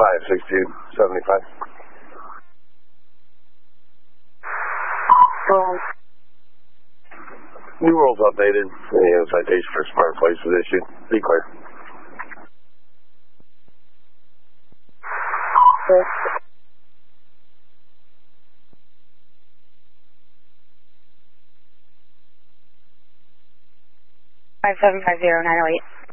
56275. New rules updated. Citation for smart place was issued. Be clear. Five 750 908.